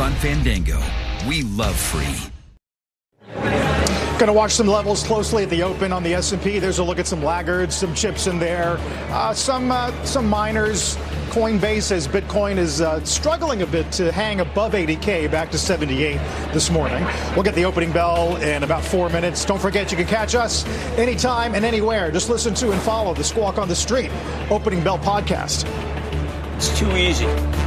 on Fandango. We love free. Going to watch some levels closely at the open on the S&P. There's a look at some laggards, some chips in there, some miners. Coinbase, as Bitcoin is struggling a bit to hang above 80K, back to 78 this morning. We'll get the opening bell in about 4 minutes. Don't forget, you can catch us anytime and anywhere. Just listen to and follow the Squawk on the Street Opening Bell podcast. It's too easy.